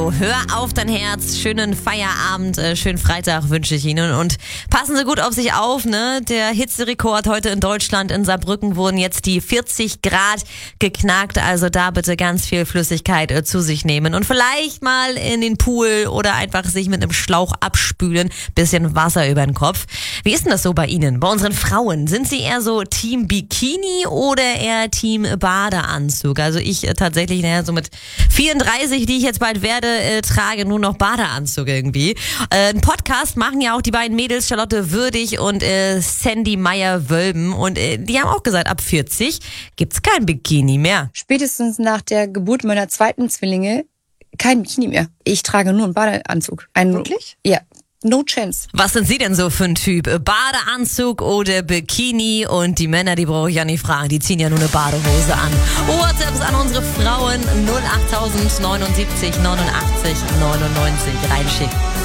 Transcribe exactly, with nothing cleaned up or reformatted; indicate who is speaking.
Speaker 1: Hör auf dein Herz, schönen Feierabend, äh, schönen Freitag wünsche ich Ihnen und passen Sie gut auf sich auf, ne? Der Hitzerekord heute in Deutschland, in Saarbrücken wurden jetzt die vierzig Grad geknackt, also da bitte ganz viel Flüssigkeit äh, zu sich nehmen und vielleicht mal in den Pool oder einfach sich mit einem Schlauch abspülen, bisschen Wasser über den Kopf. Wie ist denn das so bei Ihnen, bei unseren Frauen? Sind Sie eher so Team Bikini oder eher Team Badeanzug? Also ich äh, tatsächlich, naja, so mit vierunddreißig, die ich jetzt bald werde, Äh, trage nur noch Badeanzug irgendwie. Äh, einen Podcast machen ja auch die beiden Mädels Charlotte Würdig und äh, Sandy Meyer-Wölben und äh, die haben auch gesagt, ab vierzig gibt's kein Bikini mehr.
Speaker 2: Spätestens nach der Geburt meiner zweiten Zwillinge kein Bikini mehr. Ich trage nur einen Badeanzug. Ein,
Speaker 3: Wirklich?
Speaker 2: Ja. No chance.
Speaker 1: Was sind Sie denn so für ein Typ? Badeanzug oder Bikini? Und die Männer, die brauche ich ja nicht fragen, die ziehen ja nur eine Badehose an. WhatsApps an unsere Frauen null acht neunundsiebzig neunundachtzig neunundneunzig reinschicken.